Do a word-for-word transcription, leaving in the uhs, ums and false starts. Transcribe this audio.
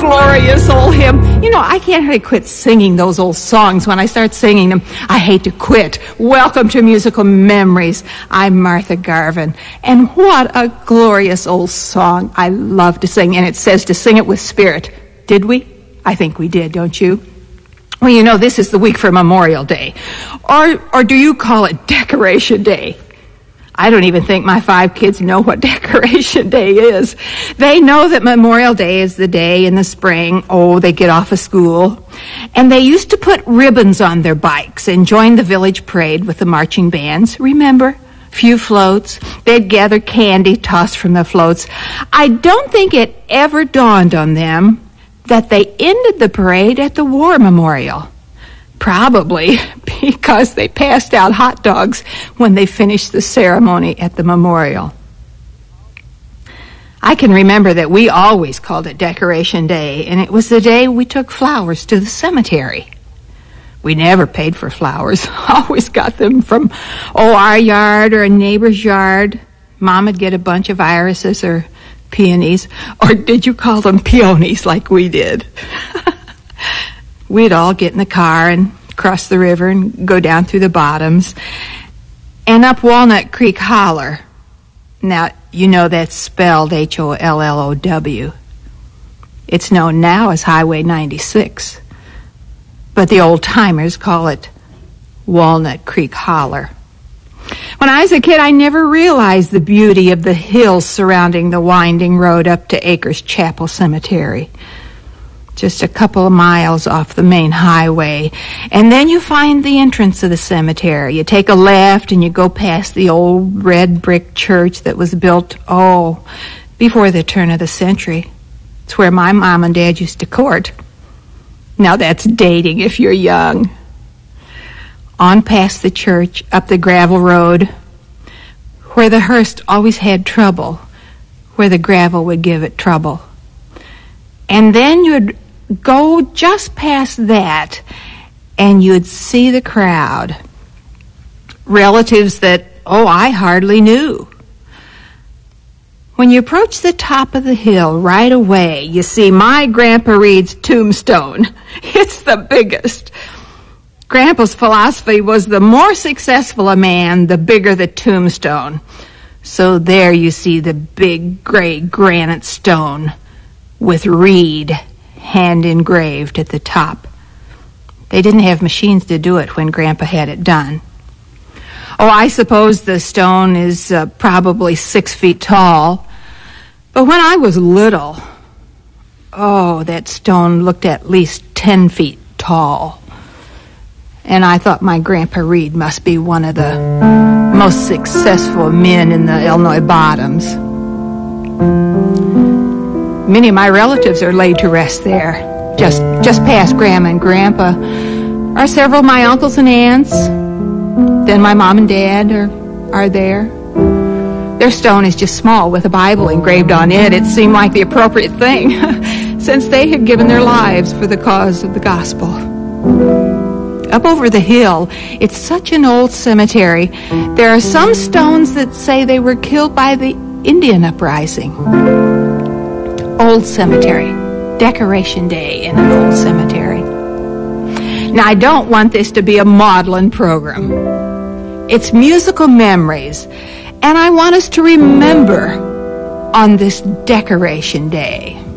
glorious old hymn. You know, I can't really quit singing those old songs. When I start singing them, I hate to quit. Welcome to Musical Memories. I'm Martha Garvin. And what a glorious old song. I love to sing. And it says to sing it with spirit. Did we? I think we did, don't you? Well, you know, this is the week for Memorial Day. Or, or do you call it Decoration Day? I don't even think my five kids know what Decoration Day is. They know that Memorial Day is the day in the spring, oh, they get off of school. And they used to put ribbons on their bikes and join the village parade with the marching bands. Remember? Few floats. They'd gather candy tossed from the floats. I don't think it ever dawned on them that they ended the parade at the war memorial. Probably because they passed out hot dogs when they finished the ceremony at the memorial. I can remember that we always called it Decoration Day, and it was the day we took flowers to the cemetery. We never paid for flowers. Always got them from, oh, our yard or a neighbor's yard. Mom would get a bunch of irises or peonies, or did you call them peonies like we did? We'd all get in the car and cross the river and go down through the bottoms and up Walnut Creek Holler. Now, you know that's spelled H O L L O W. It's known now as Highway ninety-six, but the old-timers call it Walnut Creek Holler. When I was a kid, I never realized the beauty of the hills surrounding the winding road up to Acres Chapel Cemetery. Just a couple of miles off the main highway. And then you find the entrance of the cemetery. You take a left and you go past the old red brick church that was built, oh, before the turn of the century. It's where my mom and dad used to court. Now that's dating if you're young. On past the church, up the gravel road, where the hearse always had trouble, where the gravel would give it trouble. And then you'd go just past that, and you'd see the crowd. Relatives that, oh, I hardly knew. When you approach the top of the hill right away, you see my Grandpa Reed's tombstone. It's the biggest. Grandpa's philosophy was the more successful a man, the bigger the tombstone. So there you see the big gray granite stone with Reed hand engraved at the top. They didn't have machines to do it when Grandpa had it done. Oh, I suppose the stone is uh, probably six feet tall. But when I was little, oh, that stone looked at least ten feet tall. And I thought my Grandpa Reed must be one of the most successful men in the Illinois bottoms. Many of my relatives are laid to rest there. Just just past Grandma and Grandpa are several of my uncles and aunts. Then my mom and dad are, are there. Their stone is just small with a Bible engraved on it. It seemed like the appropriate thing since they had given their lives for the cause of the gospel. Up over the hill, it's such an old cemetery. There are some stones that say they were killed by the Indian uprising. Old cemetery. Decoration Day in an old cemetery. Now, I don't want this to be a maudlin program. It's musical memories, and I want us to remember on this Decoration Day.